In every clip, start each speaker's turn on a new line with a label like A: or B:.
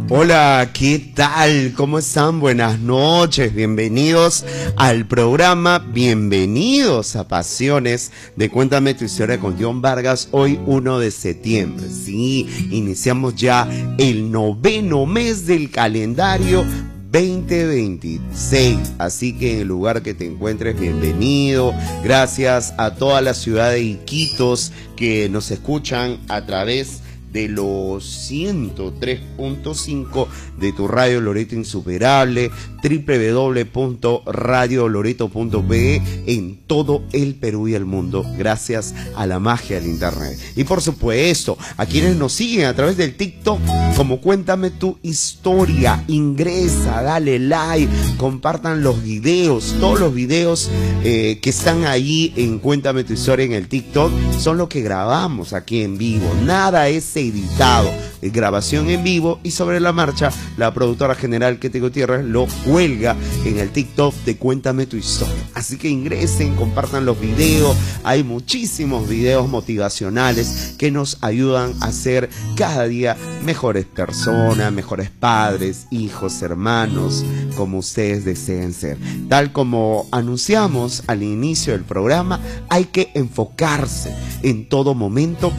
A: Hola, ¿qué tal? ¿Cómo están? Buenas noches, bienvenidos al programa, bienvenidos a Pasiones de Cuéntame tu Historia con John Vargas, hoy 1 de septiembre. Sí, iniciamos ya el 9º mes del calendario 2026, así que en el lugar que te encuentres, bienvenido. Gracias a toda la ciudad de Iquitos que nos escuchan a través de los 103.5 de tu radio Loreto Insuperable, www.radioloreto.pe en todo el Perú y el mundo, gracias a la magia del internet. Y por supuesto, a quienes nos siguen a través del TikTok, como Cuéntame tu Historia, ingresa, dale like, compartan los videos, todos los videos que están ahí en Cuéntame tu Historia en el TikTok, son lo que grabamos aquí en vivo, nada es editado, es grabación en vivo, y sobre la marcha la productora general Ketty Gutiérrez lo cuelga en el TikTok de Cuéntame tu Historia. Así que ingresen, compartan los videos, hay muchísimos videos motivacionales que nos ayudan a ser cada día mejores personas, mejores padres, hijos, hermanos, como ustedes deseen ser. Tal como anunciamos al inicio del programa, hay que enfocarse en todo momento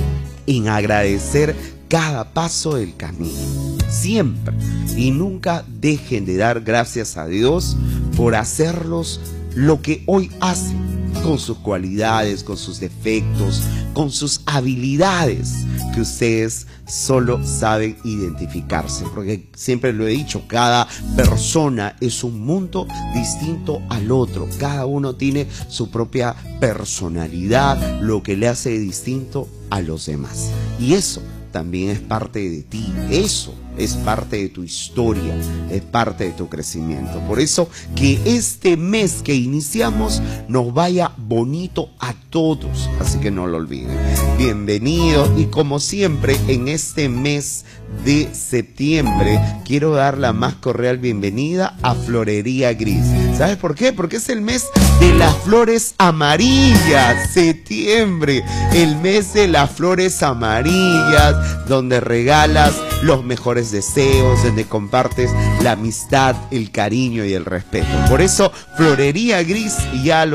A: en agradecer cada paso del camino, siempre, y nunca dejen de dar gracias a Dios por hacerlos lo que hoy hacen, con sus cualidades, con sus defectos, con sus habilidades, que ustedes solo saben identificarse, porque siempre lo he dicho, cada persona es un mundo distinto al otro, cada uno tiene su propia personalidad, lo que le hace distinto a los demás, y eso también es parte de ti, eso es parte de tu historia, es parte de tu crecimiento. Por eso que este mes que iniciamos nos vaya bonito a todos, así que no lo olviden. Bienvenidos, y como siempre en este mes de septiembre quiero dar la más cordial bienvenida a Florería Gris. ¿Sabes por qué? Porque es el mes de las flores amarillas, septiembre, el mes de las flores amarillas, donde regalas los mejores deseos, donde compartes la amistad, el cariño y el respeto. Por eso Florería Gris ya lo